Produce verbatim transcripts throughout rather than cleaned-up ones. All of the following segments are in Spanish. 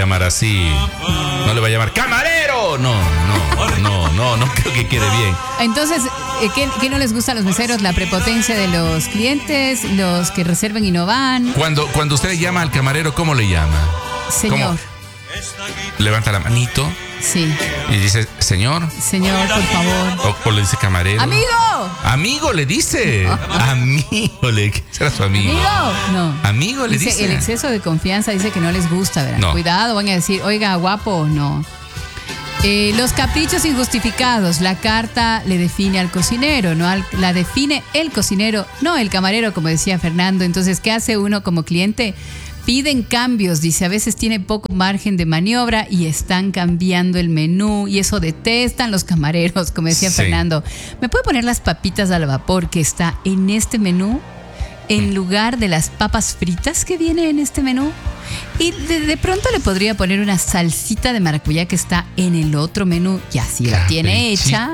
llamar así. No le va a llamar camarero. No, no, no, no, no creo que quede bien. Entonces, ¿qué, qué no les gusta a los meseros? La prepotencia de los clientes, los que reservan y no van. Cuando, cuando usted llama al camarero, ¿cómo le llama? Señor. ¿Cómo? Levanta la manito. Sí. Y dice, señor. Señor, por favor. O, o le dice camarero. ¡Amigo! Amigo le dice. Amigo le dice. ¿Será su amigo? ¿Amigo? No. Amigo le dice, dice. El exceso de confianza dice que no les gusta, ¿verdad? No. Cuidado, van a decir, oiga, guapo, no. Eh, los caprichos injustificados. La carta le define al cocinero, ¿no? Al, la define el cocinero, no el camarero, como decía Fernando. Entonces, ¿qué hace uno como cliente? Piden cambios, dice, a veces tiene poco margen de maniobra y están cambiando el menú y eso detestan los camareros, como decía sí. Fernando. ¿Me puede poner las papitas al vapor que está en este menú en lugar de las papas fritas que viene en este menú? Y de, de pronto le podría poner una salsita de maracuyá que está en el otro menú y así la tiene hecha.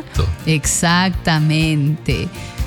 Exactamente.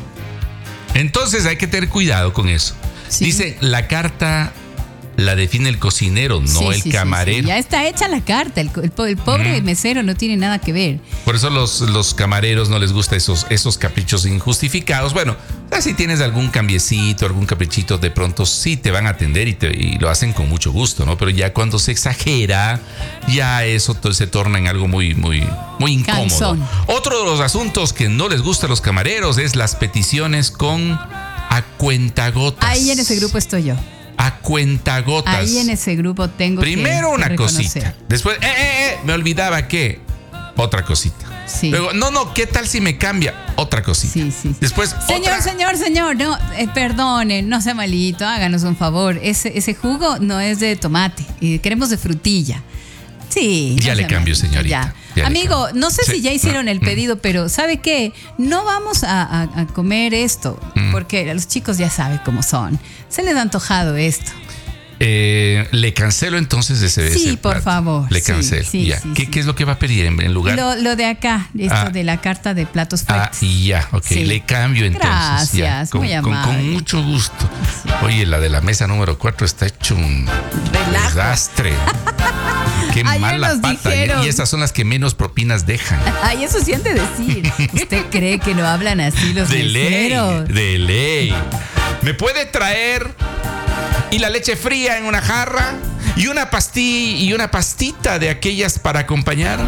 Entonces hay que tener cuidado con eso. Sí. Dice, la carta la define el cocinero, no sí, el sí, camarero. Sí, sí. Ya está hecha la carta. El, el, el pobre mm. mesero no tiene nada que ver. Por eso los, los camareros no les gusta esos, esos caprichos injustificados. Bueno, si tienes algún cambiecito, algún caprichito, de pronto sí te van a atender y, te, y lo hacen con mucho gusto, ¿no? Pero ya cuando se exagera, ya eso se torna en algo muy, muy, muy incómodo. Cansón. Otro de los asuntos que no les gusta a los camareros es las peticiones con a cuentagotas. Ahí en ese grupo estoy yo. A cuentagotas. Ahí en ese grupo tengo Primero que una reconocer. cosita. Después, eh, eh, eh, me olvidaba que otra cosita. Sí. Luego, no, no, ¿qué tal si me cambia? Otra cosita. Sí, sí. Después, señor, otra... señor, señor, no, eh, perdone, no sea malito, háganos un favor. Ese, ese jugo no es de tomate, eh, queremos de frutilla. Sí. Ya no le cambio, malito. Señorita. Ya. Ya Amigo, no sé sí. si ya hicieron el pedido, pero ¿sabe qué? No vamos a, a, a comer esto, mm. porque los chicos ya saben cómo son. Se les ha antojado esto. Eh, le cancelo entonces ese Sí, ese por plato. favor. Le cancelo. Sí, ya. sí, ¿Qué, sí. ¿Qué es lo que va a pedir en, en lugar? Lo, lo de acá, esto ah. de la carta de platos fuertes. Ah, y ya, ok. Sí. Le cambio entonces. Gracias, ya. Con, muy con, amable. con mucho gusto. Sí. Oye, la de la mesa número cuatro está hecho un Relajo. desastre. Qué Ayer mala pata. Dijeron... Y esas son las que menos propinas dejan. Ay, eso sí han de decir. ¿Usted cree que no hablan así los de meseros? ley, de ley. ¿Me puede traer y la leche fría en una jarra? Y una pastilla y una pastita de aquellas para acompañar.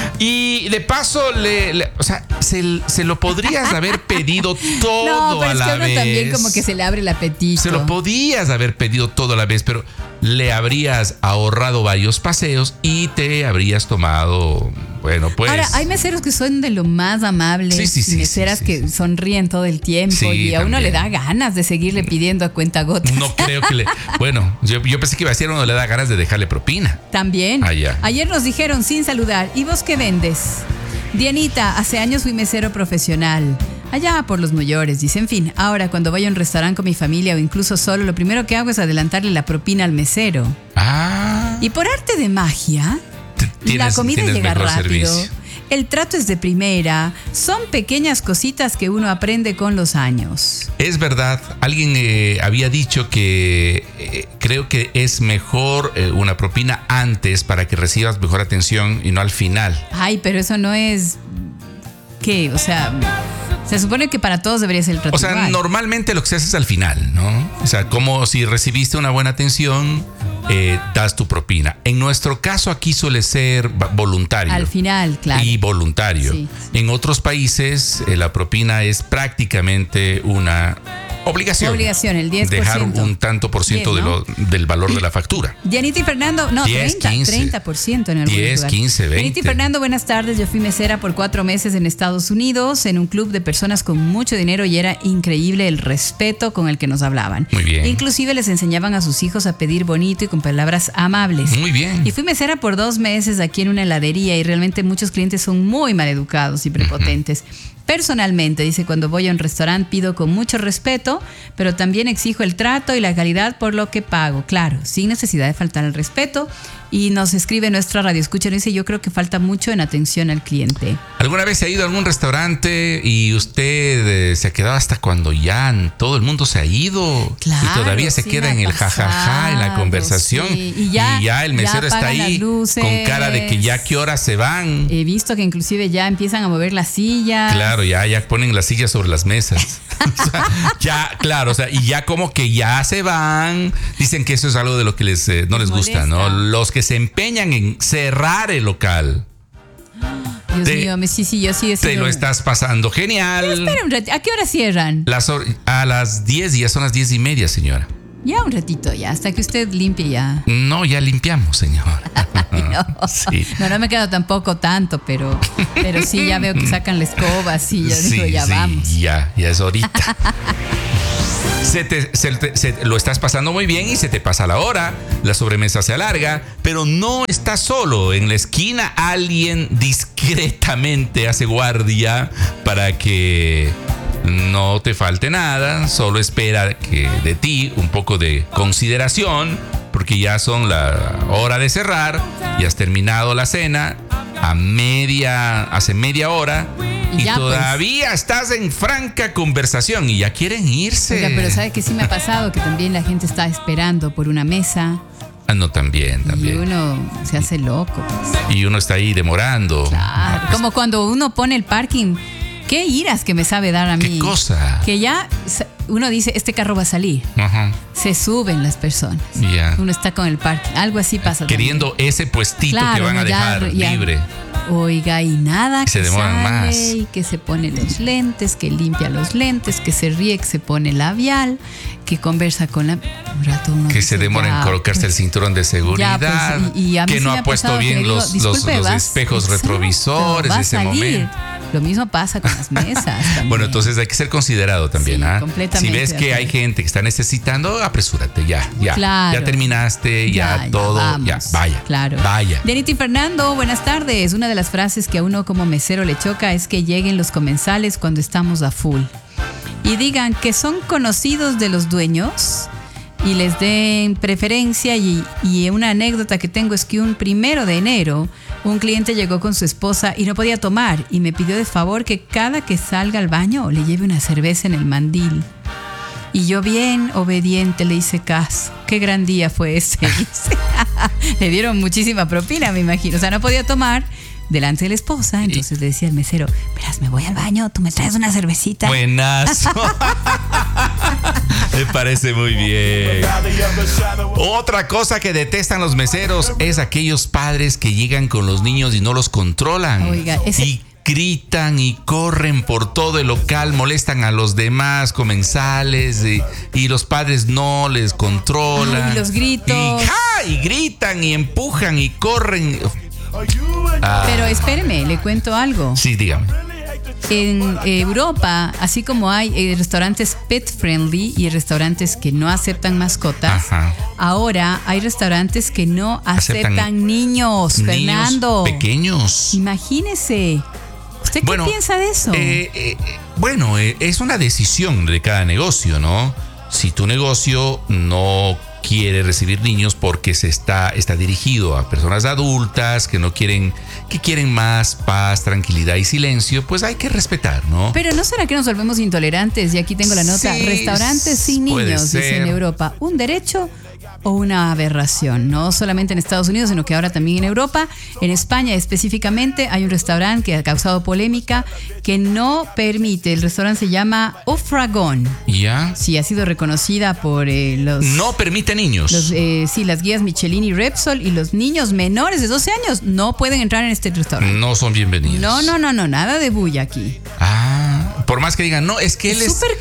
Y de paso, le, le, o sea, se, se lo podrías haber pedido todo no, pero a es la que uno vez. también como que se le abre el apetito. Se lo podías haber pedido todo a la vez, pero le habrías ahorrado varios paseos y te habrías tomado, bueno, pues. Ahora, hay meseros que son de lo más amables. Sí, sí, sí, meseras sí, sí, que sí. sonríen todo el tiempo Sí, y a también. uno le da ganas de seguirle pidiendo a cuentagotas. No creo que le. Bueno, yo, yo pensé que iba a decir, a uno le da ganas de dejarle propina. También. Ah, ya. Ayer nos dijeron sin saludar, ¿y vos qué vendes? Dianita, hace años fui mesero profesional. Allá por los mayores, dice. En fin, ahora cuando voy a un restaurante con mi familia o incluso solo, lo primero que hago es adelantarle la propina al mesero. Ah. Y por arte de magia, Tienes, la comida llega rápido. Servicio. El trato es de primera. Son pequeñas cositas que uno aprende con los años. Es verdad. Alguien eh, había dicho que eh, creo que es mejor eh, una propina antes para que recibas mejor atención y no al final. Ay, pero eso no es... ¿Qué? O sea... Se supone que para todos debería ser el trato O sea, igual. Normalmente lo que se hace es al final, ¿no? O sea, como si recibiste una buena atención, eh, das tu propina. En nuestro caso aquí suele ser voluntario. Al final, claro. Y voluntario. Sí, sí. En otros países eh, la propina es prácticamente una obligación. Obligación, el diez por ciento. Dejar un tanto por ciento diez, ¿no? de lo, del valor de la factura. Dianita y Fernando, no, diez, treinta, quince, treinta por ciento en algunos diez, lugares. quince, veinte. Dianita y Fernando, buenas tardes. Yo fui mesera por cuatro meses en Estados Unidos en un club de personas con mucho dinero y era increíble el respeto con el que nos hablaban. Muy bien. Inclusive les enseñaban a sus hijos a pedir bonito y con palabras amables. Muy bien. Y fui mesera por dos meses aquí en una heladería y realmente muchos clientes son muy maleducados y prepotentes. Uh-huh. Personalmente, dice, cuando voy a un restaurante pido con mucho respeto, pero también exijo el trato y la calidad por lo que pago. Claro, sin necesidad de faltar al respeto. Y nos escribe nuestra radioescucha, dice, yo creo que falta mucho en atención al cliente. ¿Alguna vez se ha ido a algún restaurante y usted eh, se ha quedado hasta cuando ya todo el mundo se ha ido? Claro, y todavía se sí queda me en ha el jajaja, en la pasado, conversación. sí. Y ya- y ya el ya mesero está apagan ahí las luces. con cara de que ya qué horas se van. He visto que inclusive ya empiezan a mover las sillas. Claro, ya, ya ponen las sillas sobre las mesas. O sea, ya, claro, o sea, y ya como que ya se van. Dicen que eso es algo de lo que les, eh, no les gusta, ¿no? Los que se empeñan en cerrar el local. Dios te- mío, me- sí, sí, yo sí he Te sido- lo estás pasando genial. Espera un ratito, ¿a qué hora cierran? Las hor- a las diez, ya son las diez y media, señora. Ya un ratito, ya, hasta que usted limpie ya. No, ya limpiamos, señora. No, Sí. no, no me quedo tampoco tanto, pero, pero sí, ya veo que sacan la escoba, así, ya digo, Sí, ya sí, vamos. ya, ya es ahorita. Se te, se te- se- lo estás pasando muy bien y se te pasa la hora, la sobremesa se alarga, pero no estás solo. En la esquina alguien discretamente hace guardia para que no te falte nada, solo espera que de ti un poco de consideración, porque ya son la hora de cerrar y has terminado la cena a media, hace media hora. Y Y ya, pues. todavía estás en franca conversación y ya quieren irse. Oiga, pero ¿sabe que sí me ha pasado? Que también la gente está esperando por una mesa Ah, no, también, y también. uno se hace loco. Pues. Y uno está ahí demorando. Claro, como cuando uno pone el parking. Qué iras que me sabe dar a mí. ¿Qué cosa? Que ya sa- uno dice, este carro va a salir. Ajá. Se suben las personas. Ya. Uno está con el parking. Algo así pasa. Queriendo ese puestito Claro, que van a no, ya- dejar ya- libre. Oiga, y nada, Y que se demoran sale, más. y que se pone los lentes, que limpia los lentes, que se ríe, que se pone labial, que conversa con la... Un rato uno Que dice, se demora en ya, colocarse pues, el cinturón de seguridad. ya, pues, y- y a mí que sí no me ha ha puesto pasado que bien le digo, los, los, "Disculpe, los vas- espejos exacto, retrovisores va de a ese salir". momento. Lo mismo pasa con las mesas también. Bueno, entonces hay que ser considerado también, Sí, ¿ah? completamente Si ves de que hay acuerdo. gente que está necesitando, apresúrate, ya, ya. Claro. Ya terminaste, ya, todo, vamos. ya, vaya. Claro. Vaya. Dianita y Fernando, buenas tardes. Una de las frases que a uno como mesero le choca es que lleguen los comensales cuando estamos a full y digan que son conocidos de los dueños y les den preferencia. Y, y una anécdota que tengo es que un primero de enero un cliente llegó con su esposa y no podía tomar y me pidió de favor que cada que salga al baño le lleve una cerveza en el mandil. Y yo bien obediente le hice caso. Qué gran día fue ese. dice. Le dieron muchísima propina, me imagino. O sea, no podía tomar delante de la esposa. Entonces le decía al mesero, verás, me voy al baño, tú me traes una cervecita. Buenazo. Me parece muy bien. Otra cosa que detestan los meseros es aquellos padres que llegan con los niños y no los controlan. Oiga, ese- Y gritan y corren por todo el local, molestan a los demás comensales y, y los padres no les controlan. Ay, los gritos. Y, ¡ja! y gritan y empujan y corren. Ah, Pero espéreme, le cuento algo. sí, dígame. En Europa, así como hay eh, restaurantes pet friendly y restaurantes que no aceptan mascotas, Ajá. ahora hay restaurantes que no aceptan, Aceptan niños, Niños Fernando. pequeños. Imagínese. ¿Usted qué piensa de eso? eh, eh, bueno, eh, es una decisión de cada negocio, ¿no? Si tu negocio no quiere recibir niños porque se está, está dirigido a personas adultas que no quieren, que quieren más paz, tranquilidad y silencio, pues hay que respetar, ¿no? Pero ¿no será que nos volvemos intolerantes? Y aquí tengo la nota. Sí, Restaurantes sin puede niños, dice en ser. Europa. ¿Un derecho o una aberración? No solamente en Estados Unidos, sino que ahora también en Europa. En España específicamente hay un restaurante que ha causado polémica que no permite. El restaurante se llama Ofragón. ¿Ya? Sí, ha sido reconocida por eh, los... No permite niños. Los, eh, sí, las guías Michelin y Repsol, y los niños menores de doce años no pueden entrar en este restaurante. No son bienvenidos. No, no, no, no, nada de bulla aquí. Ah, por más que digan, no, es que él Es es... súper culto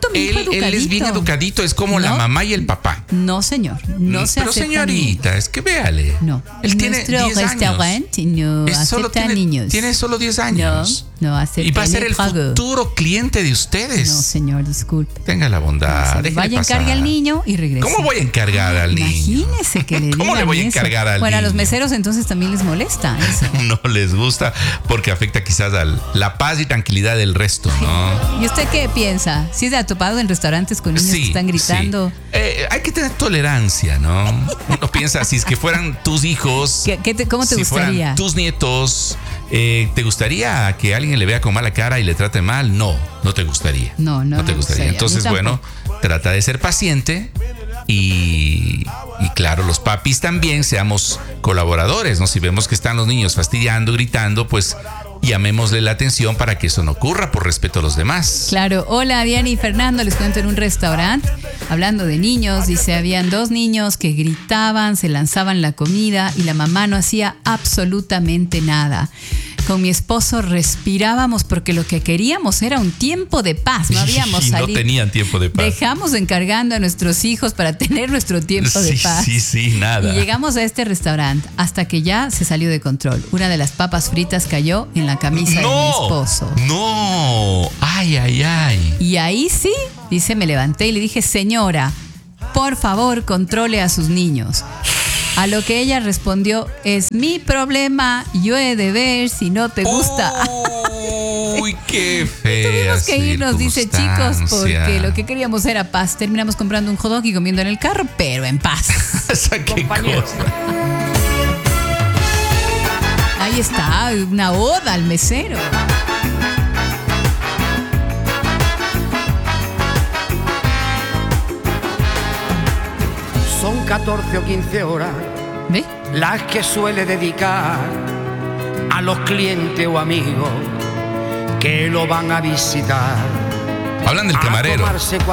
mi hijo él, él es educadito. bien educadito, es como la No. mamá y el papá. No, señor, no Mm, se Pero aceptan señorita, es que véale. No. Él tiene Nuestro diez años. restaurante no Es solo acepta tiene, niños. tiene solo diez años. No, no acepta. Y va a ser el trago. futuro cliente de ustedes. No, señor, disculpe. Tenga la bondad. Se déjele vaya, pasar. encargue al niño y regrese. ¿Cómo voy a encargar al niño? Imagínese que le ¿Cómo le digan voy a eso. encargar al Bueno, a los niño? meseros entonces también les molesta eso. No les gusta porque afecta quizás a la paz y tranquilidad del resto, ¿no? ¿Y usted qué piensa? ¿Si es de atopado en restaurantes con niños que están gritando? sí. Eh, hay que tener tolerancia, ¿no? Uno piensa, si es que fueran tus hijos, ¿Qué, qué te- ¿Cómo te si gustaría? fueran tus nietos, eh, ¿te gustaría que alguien le vea con mala cara y le trate mal? No, no te gustaría. No, no No te me gustaría. gustaría. Entonces, A mí bueno, trata de ser paciente y, y claro, los papis también seamos colaboradores, ¿no? Si vemos que están los niños fastidiando, gritando, pues llamémosle la atención para que eso no ocurra por respeto a los demás. Claro, hola Diana y Fernando, les cuento en un restaurante, hablando de niños, dice, habían dos niños que gritaban, se lanzaban la comida y la mamá no hacía absolutamente nada. Con mi esposo respirábamos porque lo que queríamos era un tiempo de paz, no habíamos Y no salido. tenían tiempo de paz. Dejamos encargando a nuestros hijos para tener nuestro tiempo de Sí, paz. sí, sí, nada. Y llegamos a este restaurante hasta que ya se salió de control. Una de las papas fritas cayó en la camisa de mi esposo. No, ay, ay, ay. Y ahí sí, dice, me levanté y le dije, señora, por favor, controle a sus niños. A lo que ella respondió, es mi problema, yo he de ver si no te gusta. Uy, qué fea. Tuvimos que irnos, dice, chicos, circunstancia. porque lo que queríamos era paz. Terminamos comprando un hot dog y comiendo en el carro, pero en paz. Esa qué cosa. Ahí está, una oda al mesero. Son catorce o quince horas ¿Ve? las que suele dedicar a los clientes o amigos que lo van a visitar. Hablan del A camarero. tomarse